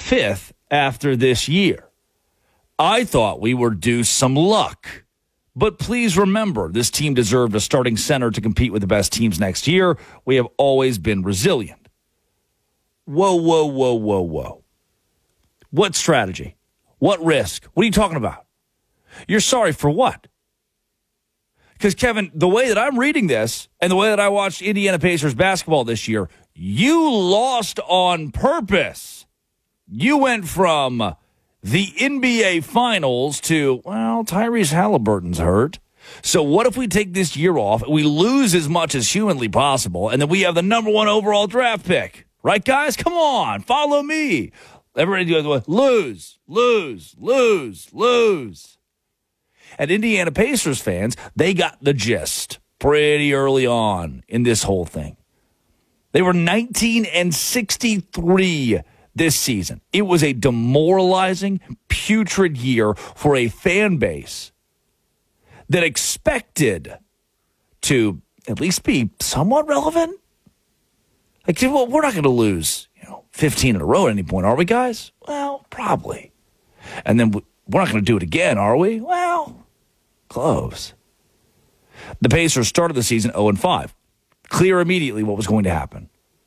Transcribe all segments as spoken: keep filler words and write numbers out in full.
fifth after this year. I thought we were due some luck. But please remember, this team deserved a starting center to compete with the best teams next year. We have always been resilient. Whoa, whoa, whoa, whoa, whoa. What strategy? What risk? What are you talking about? You're sorry for what? Because, Kevin, the way that I'm reading this and the way that I watched Indiana Pacers basketball this year, you lost on purpose. You went from the N B A Finals to, well, Tyrese Halliburton's hurt. So what if we take this year off, we lose as much as humanly possible, and then we have the number one overall draft pick? Right, guys? Come on, follow me. Everybody do it. Lose, lose, lose, lose. And Indiana Pacers fans, they got the gist pretty early on in this whole thing. They were nineteen and sixty-three this season. It was a demoralizing, putrid year for a fan base that expected to at least be somewhat relevant. Like, well, we're not going to lose, you know, fifteen in a row at any point, are we, guys? Well, probably. And then we're not going to do it again, are we? Well, close. The Pacers started the season oh and five. Clear immediately what was going to happen.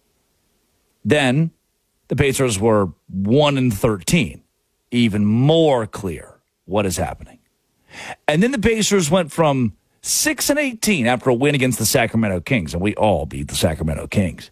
Then the Pacers were one and thirteen. Even more clear what is happening. And then the Pacers went from six and eighteen after a win against the Sacramento Kings, and we all beat the Sacramento Kings,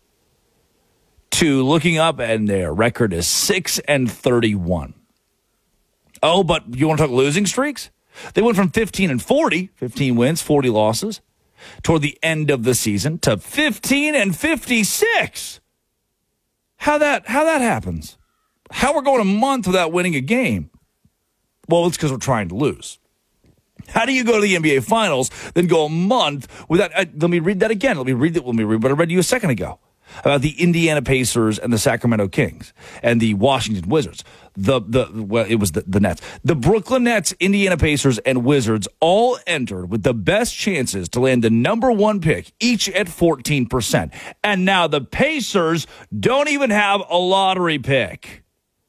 to looking up and their record is six and thirty-one. Oh, but you want to talk losing streaks? They went from fifteen and forty, fifteen wins, forty losses, toward the end of the season to fifteen and fifty-six. How that how that happens? How we're going a month without winning a game? Well, it's because we're trying to lose. How do you go to the N B A Finals, then go a month without... Uh, let me read that again. Let me read that. Let me read what I read to you a second ago about the Indiana Pacers and the Sacramento Kings and the Washington Wizards. The the well, it was the, the Nets. The Brooklyn Nets, Indiana Pacers, and Wizards all entered with the best chances to land the number one pick, each at fourteen percent. And now the Pacers don't even have a lottery pick.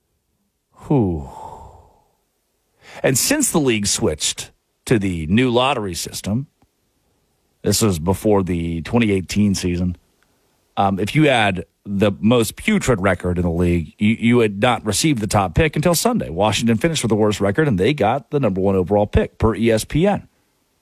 Whew. And since the league switched to the new lottery system, this was before the twenty eighteen season, um, if you had the most putrid record in the league, you, you had not received the top pick until Sunday. Washington finished with the worst record, and they got the number one overall pick per E S P N.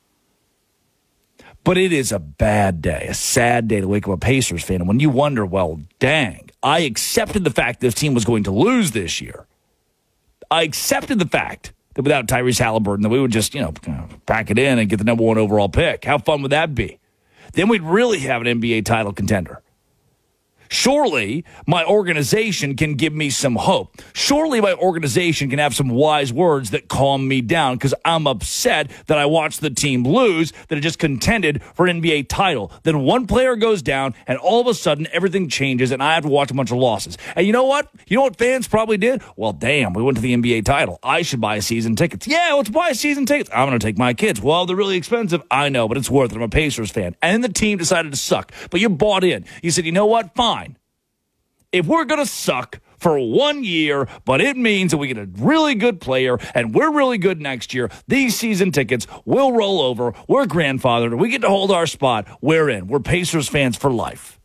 But it is a bad day, a sad day to wake up a Pacers fan. And when you wonder, well, dang, I accepted the fact this team was going to lose this year. I accepted the fact that without Tyrese Halliburton, that we would just, you know, pack it in and get the number one overall pick. How fun would that be? Then we'd really have an N B A title contender. Surely my organization can give me some hope. Surely my organization can have some wise words that calm me down, because I'm upset that I watched the team lose, that it just contended for an N B A title. Then one player goes down, and all of a sudden everything changes, and I have to watch a bunch of losses. And you know what? You know what fans probably did? Well, damn, we went to the N B A title. I should buy season tickets. Yeah, let's buy season tickets. I'm going to take my kids. Well, they're really expensive. I know, but it's worth it. I'm a Pacers fan. And then the team decided to suck. But you bought in. You said, you know what? Fine. If we're going to suck for one year, but it means that we get a really good player and we're really good next year, these season tickets will roll over. We're grandfathered. We get to hold our spot. We're in. We're Pacers fans for life.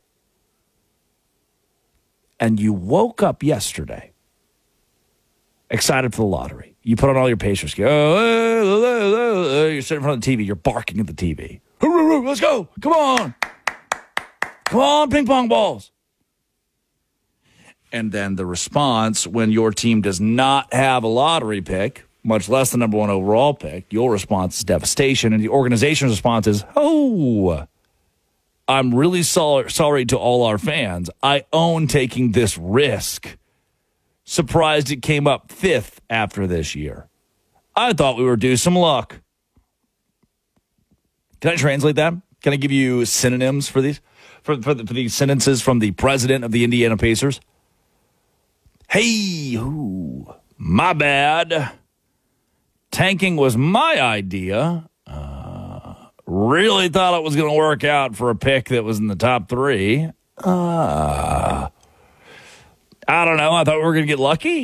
And you woke up yesterday excited for the lottery. You put on all your Pacers gear. Oh, you're sitting in front of the T V. You're barking at the T V. Let's go. Come on. Come on, ping pong balls. And then the response when your team does not have a lottery pick, much less the number one overall pick, your response is devastation. And the organization's response is, oh, I'm really sorry, sorry to all our fans. I own taking this risk. Surprised it came up fifth after this year. I thought we were due some luck. Can I translate that? Can I give you synonyms for these? For, for, the, for these sentences from the president of the Indiana Pacers? Hey, ooh, my bad. Tanking was my idea. Uh, really thought it was going to work out for a pick that was in the top three. Uh, I don't know. I thought we were going to get lucky.